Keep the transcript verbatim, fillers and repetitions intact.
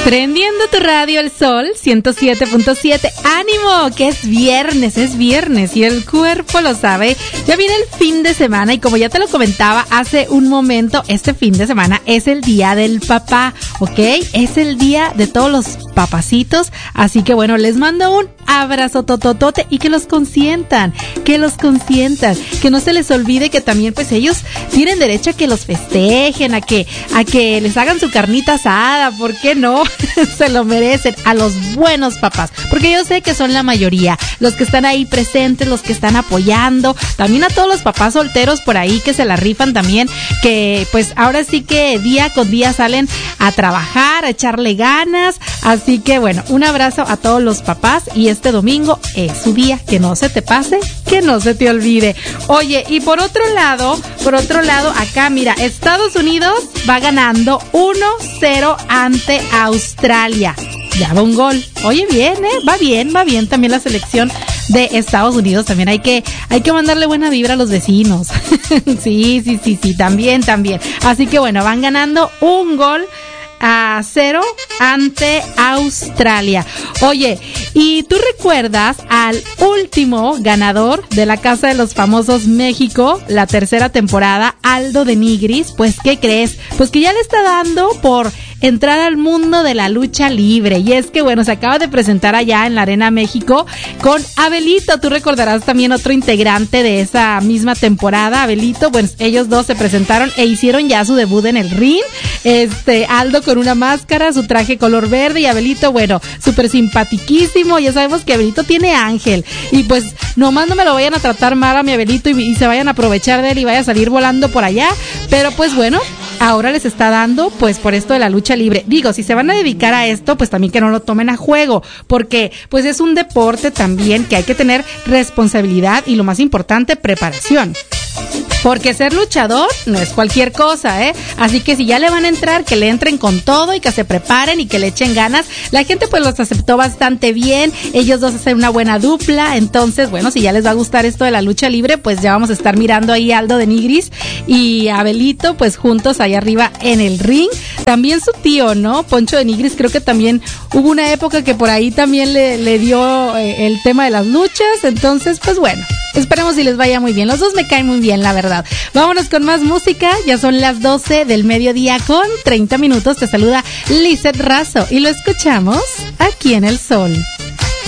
Prendiendo tu radio El Sol ciento siete punto siete. ¡Ánimo! Que es viernes, es viernes y el cuerpo lo sabe. Ya viene el fin de semana y como ya te lo comentaba hace un momento, este fin de semana es el día del papá, ¿ok? Es el día de todos los papacitos. Así que bueno, les mando un abrazo tototote y que los consientan, que los consientan, que no se les olvide que también pues ellos tienen derecho a que los festejen, a que, a que les hagan su carnita asada, ¿por qué no? Se lo merecen a los buenos papás, porque yo sé que son la mayoría, los que están ahí presentes, los que están apoyando, también a todos los papás solteros por ahí que se la rifan también, que pues ahora sí que día con día salen a trabajar, a echarle ganas, así que bueno, un abrazo a todos los papás y este domingo es su día, que no se te pase, que no se te olvide. Oye, y por otro lado, por otro lado, acá mira, Estados Unidos va ganando uno cero ante Australia. Ya va un gol. Oye, bien, ¿eh? Va bien, va bien también la selección de Estados Unidos. También hay que, hay que mandarle buena vibra a los vecinos. Sí, sí, sí, sí, también, también. Así que bueno, van ganando un gol a cero ante Australia. Oye, ¿y tú recuerdas al último ganador de la Casa de los Famosos México, la tercera temporada, Aldo de Nigris? Pues, ¿qué crees? Pues que ya le está dando por entrar al mundo de la lucha libre. Y es que, bueno, se acaba de presentar allá en la Arena México con Abelito. Tú recordarás también otro integrante de esa misma temporada, Abelito. Bueno, ellos dos se presentaron e hicieron ya su debut en el ring. Este, Aldo con una máscara, su traje color verde y Abelito, bueno, súper simpatiquísimo. Ya sabemos que Abelito tiene ángel. Y pues, nomás no me lo vayan a tratar mal a mi Abelito y, y se vayan a aprovechar de él y vaya a salir volando por allá. Pero pues bueno, ahora les está dando pues por esto de la lucha libre. Digo, si se van a dedicar a esto, pues también que no lo tomen a juego, porque pues es un deporte también que hay que tener responsabilidad y lo más importante, preparación. Porque ser luchador no es cualquier cosa, ¿eh? Así que si ya le van a entrar, que le entren con todo y que se preparen y que le echen ganas. La gente pues los aceptó bastante bien, ellos dos hacen una buena dupla, entonces bueno, si ya les va a gustar esto de la lucha libre, pues ya vamos a estar mirando ahí a Aldo de Nigris y a Abelito pues juntos ahí arriba en el ring. También su tío, ¿no? Poncho de Nigris, creo que también hubo una época que por ahí también le, le dio eh, el tema de las luchas, entonces pues bueno, esperemos si les vaya muy bien. Los dos me caen muy bien, la verdad. Vámonos con más música. Ya son las doce del mediodía con treinta minutos. Te saluda Lizeth Razo y lo escuchamos aquí en El Sol.